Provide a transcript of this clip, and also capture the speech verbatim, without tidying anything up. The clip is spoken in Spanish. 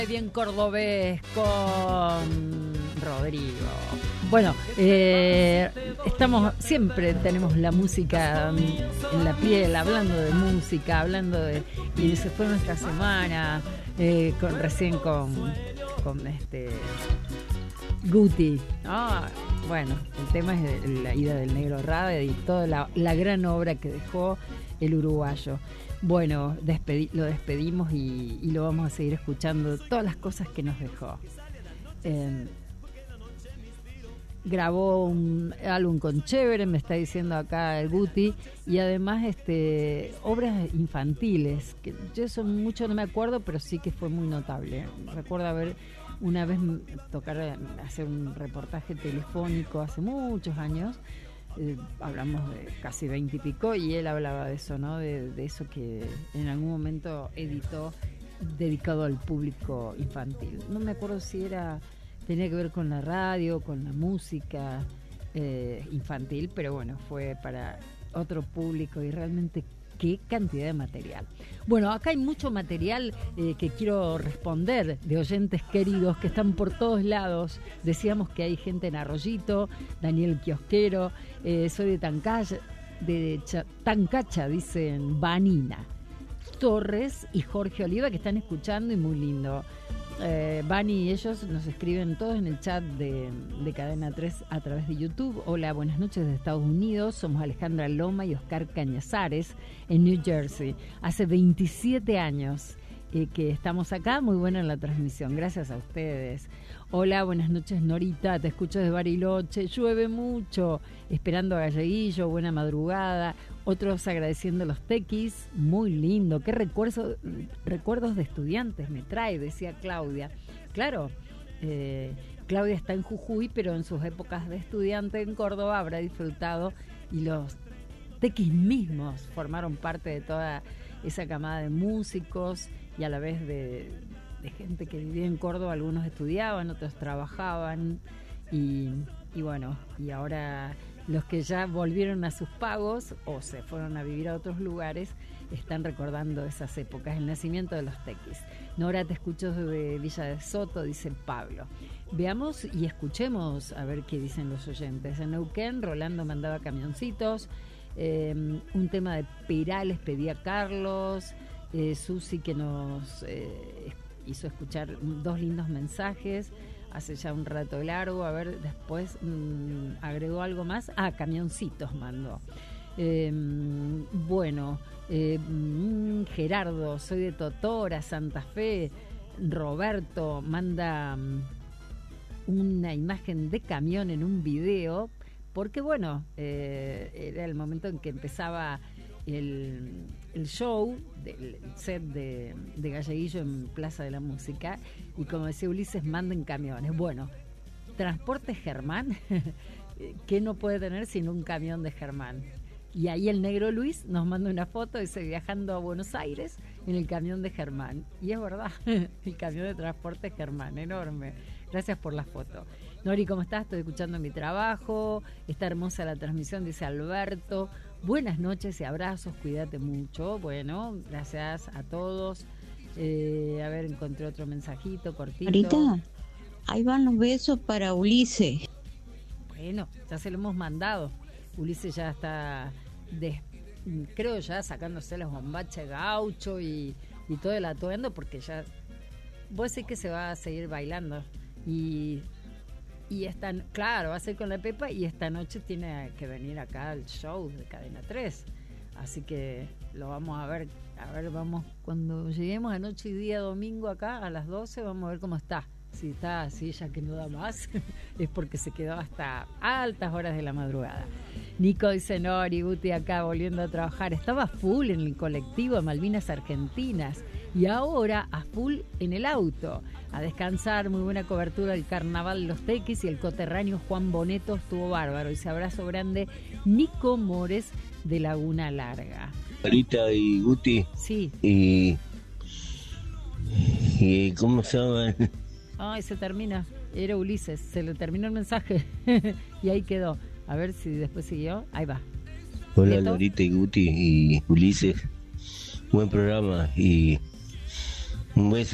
Bien cordobés con Rodrigo. Bueno, eh, estamos siempre tenemos la música en la piel, hablando de música, hablando de y se fue nuestra semana eh, con recién con con este Guti. Ah, bueno, el tema es la ida del Negro Rade y toda la, la gran obra que dejó el uruguayo. Bueno, despedi- lo despedimos y, y lo vamos a seguir escuchando, todas las cosas que nos dejó. Eh, grabó un álbum con Chévere, me está diciendo acá el Guti, y además este obras infantiles, que yo eso mucho no me acuerdo, pero sí que fue muy notable. Recuerdo haber una vez tocar, hacer un reportaje telefónico hace muchos años. Eh, hablamos de casi veinte y pico y él hablaba de eso, ¿no? De, de eso que en algún momento editó dedicado al público infantil. No me acuerdo si era tenía que ver con la radio, con la música eh, infantil, pero bueno, fue para otro público y realmente qué cantidad de material. Bueno, acá hay mucho material eh, que quiero responder de oyentes queridos que están por todos lados. Decíamos que hay gente en Arroyito, Daniel Kiosquero, eh, soy de Tancacha, de Cha- Tancacha, dicen Vanina Torres y Jorge Oliva, que están escuchando y muy lindo. Eh, Bani y ellos nos escriben todos en el chat de, de Cadena tres a través de YouTube. Hola, buenas noches de Estados Unidos. Somos Alejandra Loma y Oscar Cañazares en New Jersey. Hace veintisiete años eh, que estamos acá. Muy buena la transmisión. Gracias a ustedes. Hola, buenas noches Norita. Te escucho de Bariloche. Llueve mucho. Esperando a Galleguillo. Buena madrugada. Otros agradeciendo los tequis, muy lindo, qué recuerdo, recuerdos de estudiantes me trae, decía Claudia. Claro, eh, Claudia está en Jujuy, pero en sus épocas de estudiante en Córdoba habrá disfrutado y los tequis mismos formaron parte de toda esa camada de músicos y a la vez de, de gente que vivía en Córdoba. Algunos estudiaban, otros trabajaban y, y bueno, y ahora los que ya volvieron a sus pagos o se fueron a vivir a otros lugares están recordando esas épocas, el nacimiento de los tequis. Nora, te escucho de Villa de Soto, dice Pablo. Veamos y escuchemos a ver qué dicen los oyentes. En Neuquén, Rolando mandaba camioncitos, eh, un tema de Perales pedía Carlos, eh, Susi que nos eh, hizo escuchar dos lindos mensajes hace ya un rato largo. A ver, después mmm, agregó algo más. Ah, camioncitos mandó. Eh, bueno, eh, mmm, Gerardo, soy de Totora, Santa Fe. Roberto manda um, una imagen de camión en un video, porque bueno, eh, era el momento en que empezaba el, el show, del set de, de Galleguillo en Plaza de la Música, y como decía Ulises, manden camiones. Bueno, Transporte Germán, ¿qué no puede tener sino un camión de Germán? Y ahí el negro Luis nos manda una foto, dice viajando a Buenos Aires en el camión de Germán. Y es verdad, el camión de Transporte Germán, enorme. Gracias por la foto. Nori, ¿cómo estás? Estoy escuchando mi trabajo. Está hermosa la transmisión, dice Alberto. Buenas noches y abrazos, cuídate mucho. Bueno, gracias a todos. Eh, a ver, encontré otro mensajito cortito. Ahorita, ahí van los besos para Ulises. Bueno, ya se lo hemos mandado. Ulises ya está, de, creo ya sacándose los bombaches gaucho y, y todo el atuendo, porque ya, vos decís que se va a seguir bailando. Y, y esta, claro, va a ser con la Pepa y esta noche tiene que venir acá al show de Cadena tres. Así que lo vamos a ver, a ver, vamos, cuando lleguemos a noche y día domingo acá a las doce, vamos a ver cómo está. Si está así ya que no da más, es porque se quedó hasta altas horas de la madrugada. Nico dice, Nori, Guti acá volviendo a trabajar. Estaba full en el colectivo de Malvinas Argentinas y ahora a full en el auto. A descansar, muy buena cobertura del Carnaval Los Tequis y el coterráneo Juan Boneto estuvo bárbaro. Y ese abrazo grande, Nico Mores de Laguna Larga. Marita y Guti. Sí. Y, y ¿cómo se llama? Ay, se termina. Era Ulises. Se le terminó el mensaje. Y ahí quedó. A ver si después siguió. Ahí va. Hola, ¿Neto? Lorita y Guti y Ulises. Buen programa y un beso.